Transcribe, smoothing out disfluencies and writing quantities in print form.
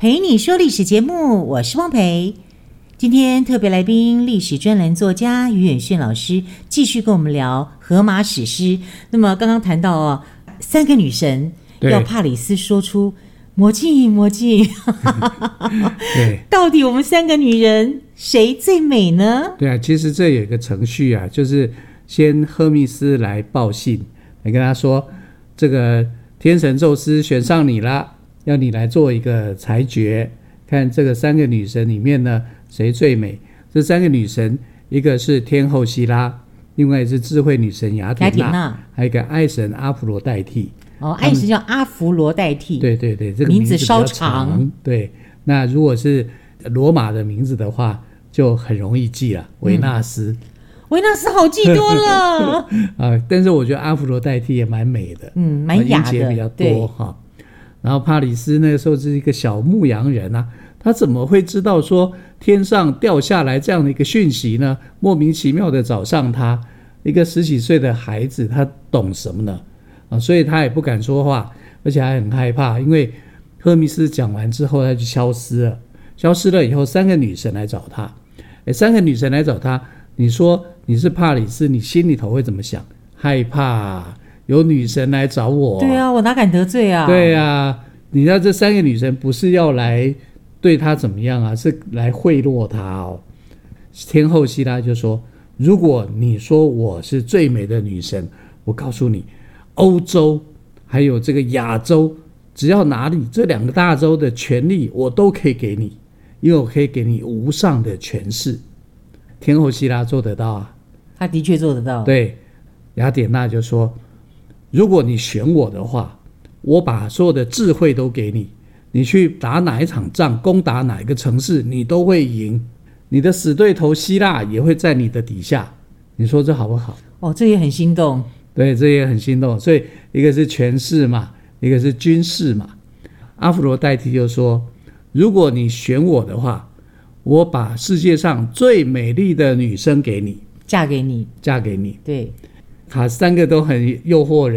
陪你说历史节目，我是汪培。今天特别来宾历史专栏作家于远炫老师继续跟我们聊荷马史诗。那么刚刚谈到三个女神要帕里斯说出魔镜魔镜对， 到底我们三个女人谁最美呢？ 对啊，其实这有一个程序啊，就是先赫密斯来报信，来跟他说这个天神宙斯选上你了，要你来做一个裁决，看这个三个女神里面呢谁最美。这三个女神，一个是天后希拉，另外是智慧女神雅典娜，还有一个爱神阿芙罗代替。 爱神叫阿芙罗代替。 对对对，这个名字稍长。对，那如果是罗马的名字的话就很容易记了，维纳斯。 维纳斯好记多了但是我觉得阿芙罗代替也蛮美的， 蛮雅的， 音节比较多哈。然后帕里斯那个时候是一个小牧羊人啊，他怎么会知道说天上掉下来这样的一个讯息呢？莫名其妙的找上他，一个10几岁的孩子，他懂什么呢？所以他也不敢说话，而且还很害怕，因为赫密斯讲完之后他就消失了。消失了以后，三个女神来找他。三个女神来找他，你说你是帕里斯，你心里头会怎么想？害怕，有女神来找我。 对啊，我哪敢得罪啊？ 对啊，你知道这三个女神不是要来对他怎么样啊，是来贿赂他哦。天后希拉就说，如果你说我是最美的女神，我告诉你，欧洲还有这个亚洲，只要哪里这2个大洲的权利我都可以给你，因为我可以给你无上的权势。天后希拉做得到啊， 他的确做得到。 对，雅典娜就说，如果你选我的话，我把所有的智慧都给你，你去打哪一场仗，攻打哪一个城市，你都会赢，你的死对头希腊也会在你的底下，你说这好不好？ 这也很心动。 对，这也很心动。所以一个是权势嘛，一个是军事嘛。阿芙罗代替就说，如果你选我的话，我把世界上最美丽的女生给你， 嫁给你。 嫁给你。 对， 他3个都很诱惑